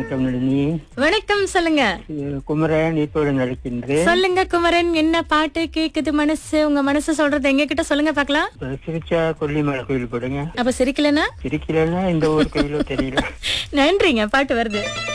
வணக்கம் நளினி. வணக்கம், சொல்லுங்க. குமரன் இப்போது நடக்கின்றேன். சொல்லுங்க குமரன், என்ன பாட்டு கேக்குது மனசு? உங்க மனசு சொல்றது எங்க கிட்ட சொல்லுங்க பாக்கலாம். சிரிச்சா கொல்லிமலை கோயில் போடுங்க. அப்ப சிரிக்கலனா? சிரிக்கலன்னா இந்த ஒரு கோயிலும் தெரியல. நன்றிங்க, பாட்டு வருது.